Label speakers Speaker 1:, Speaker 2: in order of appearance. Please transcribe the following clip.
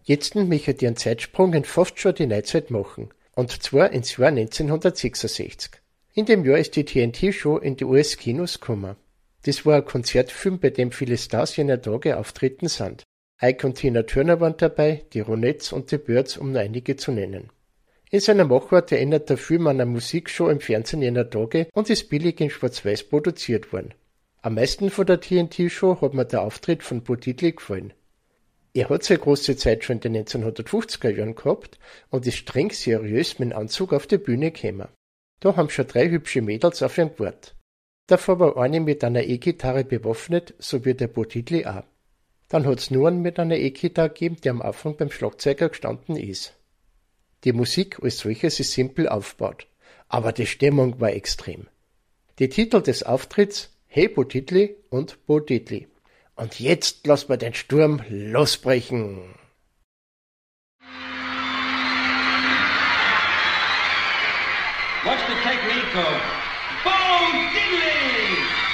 Speaker 1: Jetzt möchte ich einen Zeitsprung in fast schon die Neuzeit machen. Und zwar ins Jahr 1966. In dem Jahr ist die TNT-Show in die US-Kinos gekommen. Das war ein Konzertfilm, bei dem viele Stars jener Tage auftreten sind. Ike und Tina Turner waren dabei, die Ronettes und die Byrds, um nur einige zu nennen. In seiner Machart erinnert der Film an eine Musikshow im Fernsehen jener Tage und ist billig in Schwarz-Weiß produziert worden. Am meisten von der TNT-Show hat mir der Auftritt von Bo Diddley gefallen. Er hat seine große Zeit schon in den 1950er Jahren gehabt und ist streng seriös mit dem Anzug auf die Bühne gekommen. Da haben schon 3 hübsche Mädels auf ihn gewartet. Davor war eine mit einer E-Gitarre bewaffnet, so wie der Bo Diddley auch. Dann hat's nur einen mit einer E-Gitarre gegeben, der am Anfang beim Schlagzeuger gestanden ist. Die Musik als solches ist simpel aufgebaut, aber die Stimmung war extrem. Die Titel des Auftritts: Hey Bo Diddley und Bo Diddley. Und jetzt lassen wir den Sturm losbrechen.
Speaker 2: Watch the technique of Bo Diddley!